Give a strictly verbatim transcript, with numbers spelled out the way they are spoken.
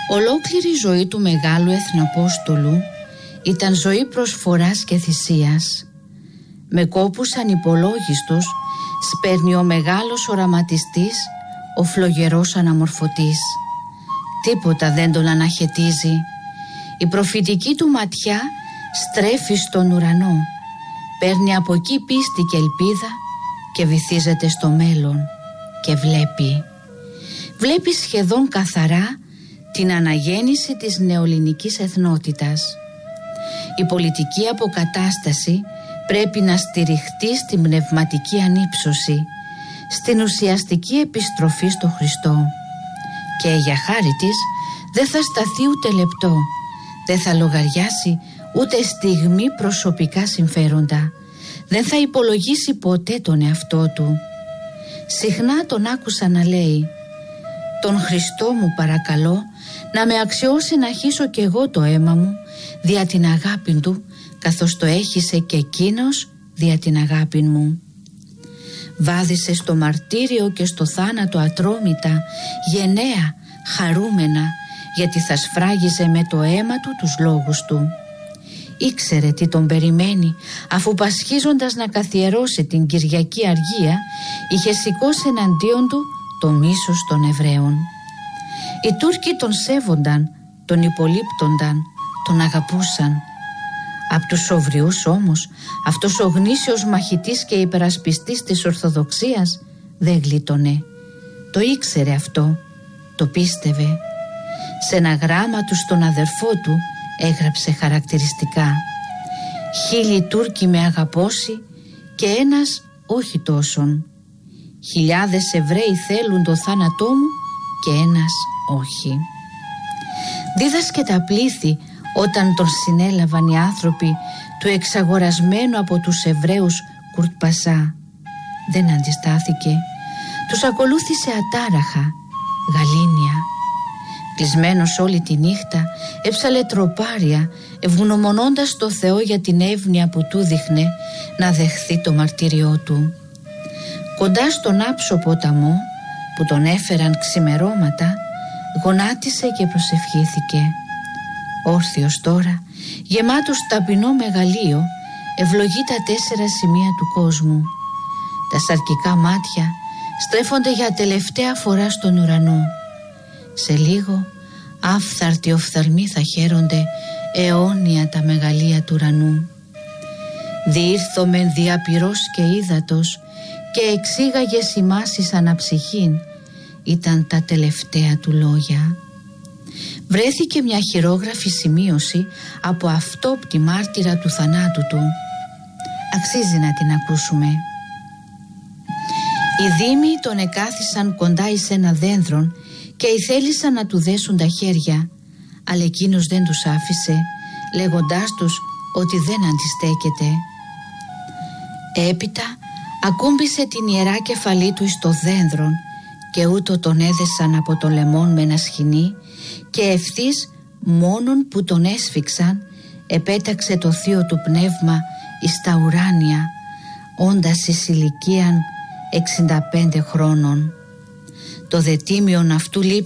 Ολόκληρη η ζωή του μεγάλου εθναπόστολου ήταν ζωή προσφοράς και θυσίας. Με κόπους ανυπολόγιστους σπέρνει ο μεγάλος οραματιστής, ο φλογερός αναμορφωτής. Τίποτα δεν τον αναχαιτίζει. Η προφητική του ματιά στρέφει στον ουρανό. Παίρνει από εκεί πίστη και ελπίδα και βυθίζεται στο μέλλον και βλέπει. Βλέπει σχεδόν καθαρά την αναγέννηση της νεοελληνικής εθνότητας. Η πολιτική αποκατάσταση πρέπει να στηριχτεί στην πνευματική ανύψωση, στην ουσιαστική επιστροφή στο Χριστό. Και για χάρη της δεν θα σταθεί ούτε λεπτό, δεν θα λογαριάσει ούτε στιγμή προσωπικά συμφέροντα, δεν θα υπολογίσει ποτέ τον εαυτό του. Συχνά τον άκουσα να λέει: «Τον Χριστό μου παρακαλώ να με αξιώσει να χύσω κι εγώ το αίμα μου δια την αγάπη του, καθώς το έχισε και εκείνος δια την αγάπη μου». Βάδισε στο μαρτύριο και στο θάνατο ατρόμητα, γενναία, χαρούμενα, γιατί θα σφράγιζε με το αίμα του τους λόγους του. Ήξερε τι τον περιμένει, αφού πασχίζοντας να καθιερώσει την Κυριακή Αργία, είχε σηκώσει εναντίον του το μίσος των Εβραίων. Οι Τούρκοι τον σέβονταν, τον υπολείπτονταν, τον αγαπούσαν. Απ' τους σοβριούς όμως, αυτός ο γνήσιος μαχητής και υπερασπιστής της Ορθοδοξίας δεν γλίτωνε. Το ήξερε αυτό, το πίστευε. Σε ένα γράμμα του στον αδερφό του έγραψε χαρακτηριστικά: «Χίλιοι Τούρκοι με αγαπώσει και ένας όχι τόσον. Χιλιάδες Εβραίοι θέλουν το θάνατό μου και ένας όχι». Δίδασκε τα πλήθη όταν τον συνέλαβαν οι άνθρωποι του εξαγορασμένου από τους Εβραίους Κουρτ Πασά. Δεν αντιστάθηκε. Τους ακολούθησε ατάραχα, γαλήνια. Κλεισμένος όλη τη νύχτα έψαλε τροπάρια, ευγνωμονώντας το Θεό για την εύνοια που του δείχνε να δεχθεί το μαρτύριό του. Κοντά στον άψο ποταμό που τον έφεραν ξημερώματα, γονάτισε και προσευχήθηκε. Όρθιος τώρα, γεμάτος ταπεινό μεγαλείο, ευλογεί τα τέσσερα σημεία του κόσμου. Τα σαρκικά μάτια στρέφονται για τελευταία φορά στον ουρανό. Σε λίγο άφθαρτοι οφθαλμοί θα χαίρονται αιώνια τα μεγαλεία του ουρανού. Διήρθομεν διαπυρός και ύδατος και εξήγαγε ημάς αναψυχήν, ήταν τα τελευταία του λόγια. Βρέθηκε μια χειρόγραφη σημείωση από αυτόπτη μάρτυρα του θανάτου του. Αξίζει να την ακούσουμε. Οι δήμοι τον εκάθισαν κοντά εις ένα δένδρον και ηθέλησαν να του δέσουν τα χέρια, αλλά εκείνος δεν τους άφησε, λέγοντάς τους ότι δεν αντιστέκεται. Έπειτα ακούμπησε την ιερά κεφαλή του εις το δένδρον και ούτω τον έδεσαν από το λαιμόν με ένα σχοινί και ευθύς μόνον που τον έσφιξαν επέταξε το θείο του πνεύμα εις τα ουράνια, όντας εις ηλικίαν εξήντα πέντε χρόνων. Το δε τίμιον αυτού λείψη